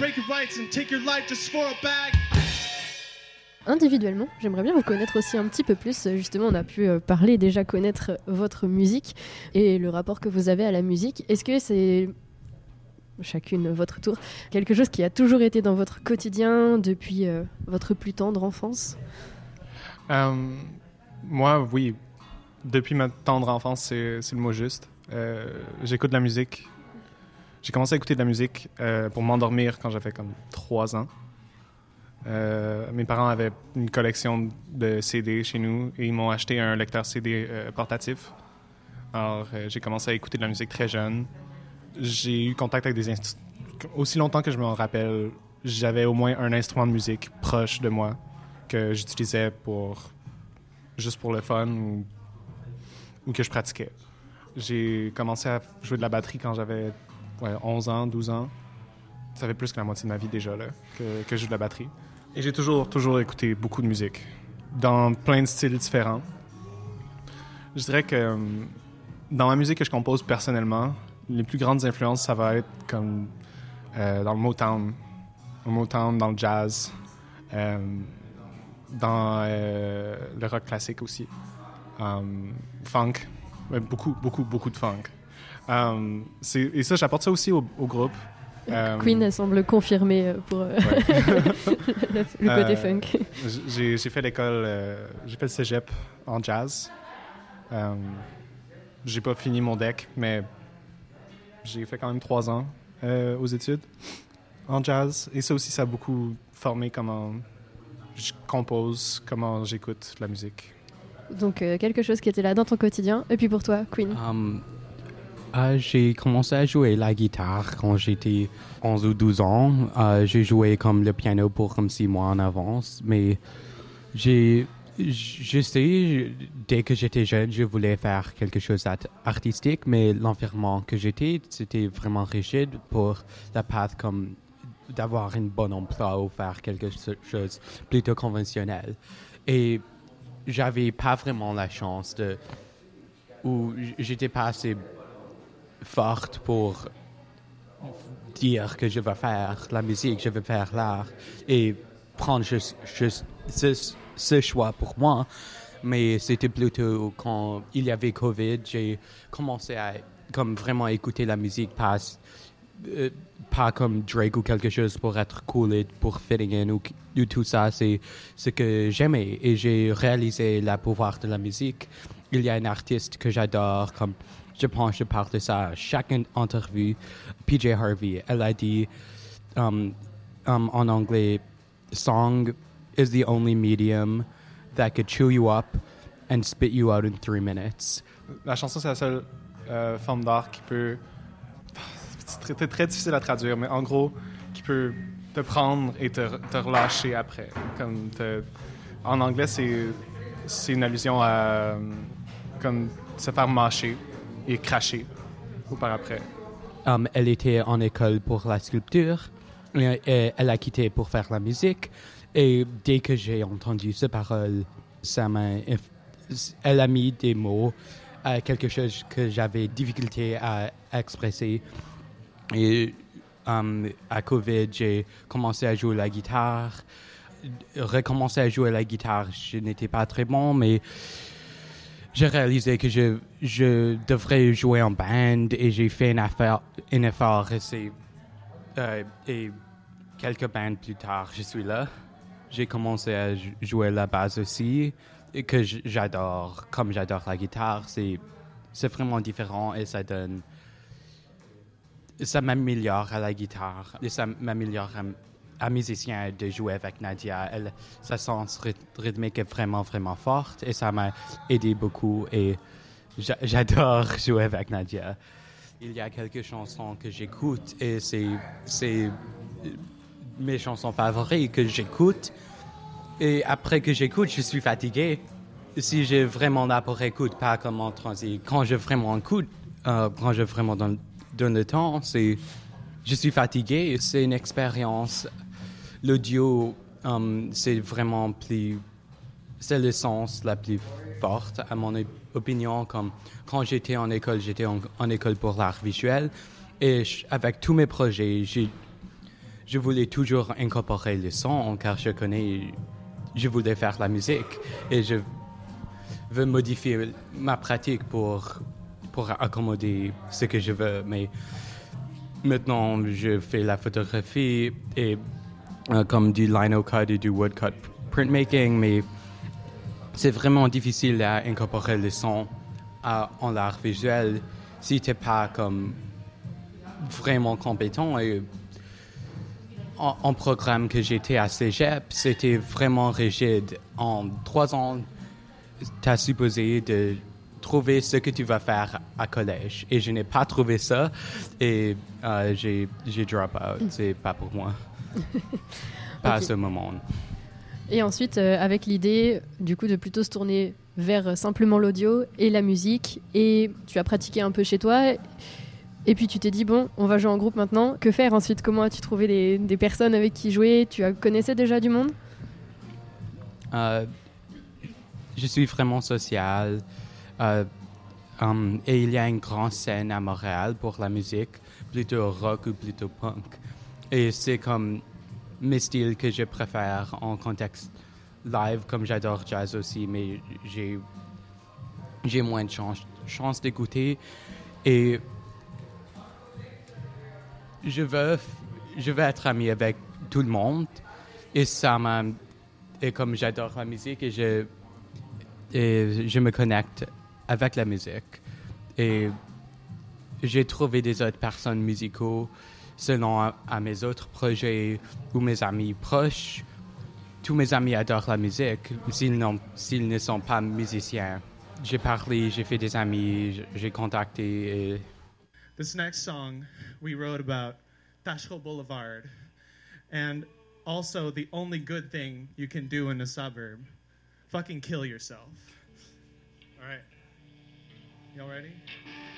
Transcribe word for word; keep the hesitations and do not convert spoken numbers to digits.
break your rights and take your life just for a bag. Individuellement, j'aimerais bien vous connaître aussi un petit peu plus. Justement, on a pu parler, déjà connaître votre musique et le rapport que vous avez à la musique. Est-ce que c'est, chacune votre tour, quelque chose qui a toujours été dans votre quotidien depuis euh, votre plus tendre enfance? euh, Moi, oui. Depuis ma tendre enfance, c'est, c'est le mot juste. Euh, j'écoute de la musique. J'ai commencé à écouter de la musique euh, pour m'endormir quand j'avais comme trois ans. Euh, mes parents avaient une collection de C D chez nous et ils m'ont acheté un lecteur C D euh, portatif. Alors, euh, j'ai commencé à écouter de la musique très jeune. J'ai eu contact avec des instruments. Aussi longtemps que je me rappelle, j'avais au moins un instrument de musique proche de moi que j'utilisais pour juste pour le fun ou, ou que je pratiquais. J'ai commencé à jouer de la batterie quand j'avais ouais, onze ans, douze ans. Ça fait plus que la moitié de ma vie déjà là, que, que je joue de la batterie. Et j'ai toujours, toujours écouté beaucoup de musique, dans plein de styles différents. Je dirais que dans la musique que je compose personnellement, les plus grandes influences, ça va être comme euh, dans le Motown, le Motown, dans le jazz, euh, dans euh, le rock classique aussi, um, funk, beaucoup, beaucoup, beaucoup de funk. Um, c'est, et ça, j'apporte ça aussi au, au groupe. Euh, Queen, elle semble confirmer pour euh, ouais. le, le côté euh, funk. J'ai, j'ai fait l'école, euh, j'ai fait le cégep en jazz. Euh, j'ai pas fini mon deck, mais j'ai fait quand même trois ans euh, aux études en jazz. Et ça aussi, ça a beaucoup formé comment je compose, comment j'écoute la musique. Donc euh, quelque chose qui était là dans ton quotidien. Et puis pour toi, Queen? Um... Euh, j'ai commencé à jouer la guitare quand j'étais onze ou douze ans. Euh, j'ai joué comme le piano pour comme six mois en avance, mais j'ai, je sais, dès que j'étais jeune, je voulais faire quelque chose d'artistique, mais l'environnement que j'étais, c'était vraiment rigide pour la path comme d'avoir un bon emploi ou faire quelque chose plutôt conventionnel. Et j'avais pas vraiment la chance de, ou j'étais pas assez forte pour dire que je vais faire la musique, je vais faire l'art et prendre juste, juste ce, ce choix pour moi. Mais c'était plutôt quand il y avait COVID, j'ai commencé à comme vraiment écouter la musique, pas, euh, pas comme Drake ou quelque chose pour être cool et pour fitting in ou, ou tout ça. C'est ce que j'aimais et j'ai réalisé le pouvoir de la musique. Il y a un artiste que j'adore comme je pense, je parle de ça à chaque interview. P J Harvey, elle a dit um, um, en anglais, "Song is the only medium that could chew you up and spit you out in three minutes." La chanson, c'est la seule euh, forme d'art qui peut... C'est très, très, très difficile à traduire, mais en gros, qui peut te prendre et te, te relâcher après. Comme te... En anglais, c'est, c'est une allusion à comme se faire mâcher et cracher ou par après. Um, elle était en école pour la sculpture et, et elle a quitté pour faire la musique. Et dès que j'ai entendu ces paroles, ça m'a, elle a mis des mots à quelque chose que j'avais difficulté à exprimer. Et um, à COVID, j'ai commencé à jouer la guitare. Recommencer à jouer la guitare, je n'étais pas très bon, mais j'ai réalisé que je, je devrais jouer en band et j'ai fait un, affaire, un effort et, c'est, euh, et quelques bands plus tard, je suis là. J'ai commencé à jouer la basse aussi, et que j'adore. Comme j'adore la guitare, c'est, c'est vraiment différent et ça donne... Ça m'améliore à la guitare et ça m'améliore à, à musicien de jouer avec Nadia. Elle, sa sens rythmique est vraiment, vraiment forte et ça m'a aidé beaucoup et j'a, j'adore jouer avec Nadia. Il y a quelques chansons que j'écoute et c'est, c'est mes chansons favorites que j'écoute et après que j'écoute, je suis fatigué. Si j'ai vraiment là pour écouter, pas comme en transit, quand je vraiment écoute, euh, quand je vraiment donne, donne le temps, c'est, je suis fatigué. C'est une expérience. L'audio, um, c'est vraiment plus, c'est l'essence la plus forte à mon opinion. Comme quand j'étais en école, j'étais en, en école pour l'art visuel et je, avec tous mes projets, j'ai, je voulais toujours incorporer le son car je connais, je voulais faire la musique et je veux modifier ma pratique pour, pour accommoder ce que je veux. Mais maintenant, je fais la photographie et euh, comme du linocut et du woodcut printmaking, mais c'est vraiment difficile à incorporer le son à, en l'art visuel si tu n'es pas comme vraiment compétent. Et en, en programme que j'étais à Cégep, c'était vraiment rigide. En trois ans, tu as supposé de trouver ce que tu vas faire à collège. Et je n'ai pas trouvé ça et euh, j'ai, j'ai drop out. C'est pas pour moi. Pas okay. À ce moment. Et ensuite, euh, avec l'idée du coup de plutôt se tourner vers simplement l'audio et la musique, et tu as pratiqué un peu chez toi, et puis tu t'es dit, bon, on va jouer en groupe maintenant. Que faire ensuite? Comment as-tu trouvé des, des personnes avec qui jouer? Tu connaissais déjà du monde? euh, Je suis vraiment social. Euh, um, et il y a une grande scène à Montréal pour la musique, plutôt rock ou plutôt punk. Et c'est comme mes styles que je préfère en contexte live, comme j'adore jazz aussi, mais j'ai, j'ai moins de chance, chance d'écouter. Et je veux, je veux être ami avec tout le monde. Et ça m'a... Et comme j'adore la musique, et je, et je me connecte avec la musique. Et j'ai trouvé des autres personnes musicaux selon à, à mes autres projets ou mes amis proches. Tous mes amis adorent la musique, s'ils, n'ont, s'ils ne sont pas musiciens. J'ai parlé, j'ai fait des amis, j'ai contacté. Et... This next song we wrote about Taschko Boulevard and also the only good thing you can do in a suburb. Fucking kill yourself. All right. Y'all ready?